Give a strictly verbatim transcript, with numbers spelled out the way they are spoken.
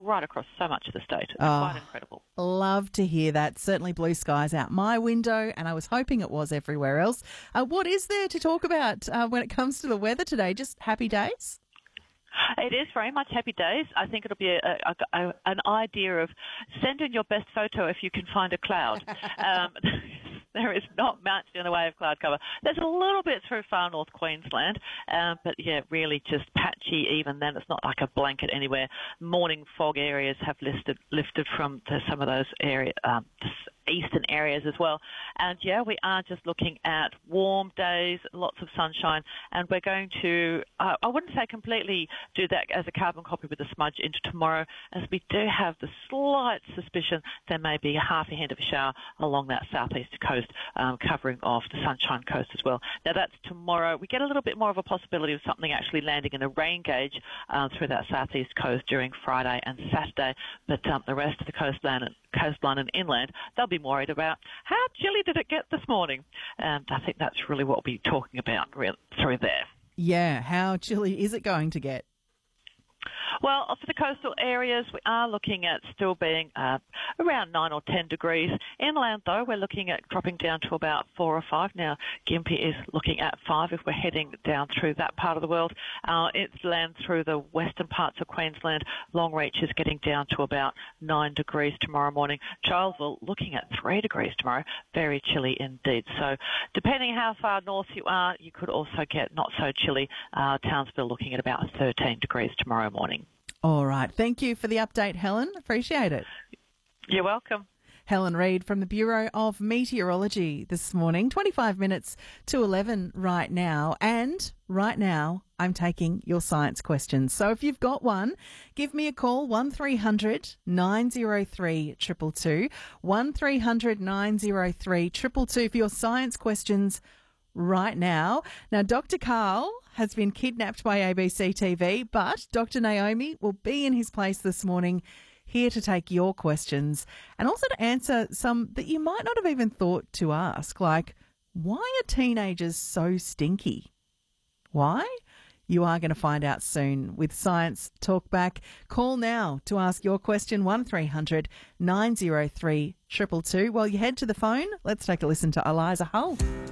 right across so much of the state. It's Oh. quite incredible. Love to hear that. Certainly blue skies out my window, and I was hoping it was everywhere else. Uh, what is there to talk about uh, when it comes to the weather today? Just happy days? It is very much happy days. I think it'll be a, a, a, an idea of send in your best photo if you can find a cloud. um, there is not much in the way of cloud cover. There's a little bit through far north Queensland, um, but yeah, really just patchy even then. It's not like a blanket anywhere. Morning fog areas have listed, lifted from the, some of those area, um, eastern areas as well. And yeah, we are just looking at warm days, lots of sunshine, and we're going to, uh, I wouldn't say completely do that as a carbon copy with a smudge into tomorrow, as we do have the slight suspicion there may be a half a hint of a shower along that southeast coast, um, covering off the Sunshine Coast as well. Now that's tomorrow. We get a little bit more of a possibility of something actually landing in a rain gauge uh, through that southeast coast during Friday and Saturday, but um, the rest of the coastline and coastline and inland, they'll be worried about how chilly did it get this morning. And I think that's really what we'll be talking about through there. Yeah, how chilly is it going to get? Well, for the coastal areas, we are looking at still being uh, around nine or ten degrees. Inland, though, we're looking at dropping down to about four or five. Now, Gympie is looking at five if we're heading down through that part of the world. Uh, it's land through the western parts of Queensland. Longreach is getting down to about nine degrees tomorrow morning. Charlesville looking at three degrees tomorrow. Very chilly indeed. So, depending how far north you are, you could also get not so chilly. Uh, Townsville looking at about thirteen degrees tomorrow morning. All right. Thank you for the update, Helen. Appreciate it. You're welcome. Helen Reid from the Bureau of Meteorology this morning. twenty-five minutes to eleven right now. And right now, I'm taking your science questions. So if you've got one, give me a call, one three hundred nine oh three two two two, one three hundred nine oh three two two two for your science questions right now. Now, Doctor Carl has been kidnapped by A B C T V, but Doctor Naomi will be in his place this morning, here to take your questions and also to answer some that you might not have even thought to ask, like, why are teenagers so stinky? Why? You are going to find out soon with Science Talkback. Call now to ask your question, one three hundred nine oh three two two two. While you head to the phone, let's take a listen to Eliza Hull.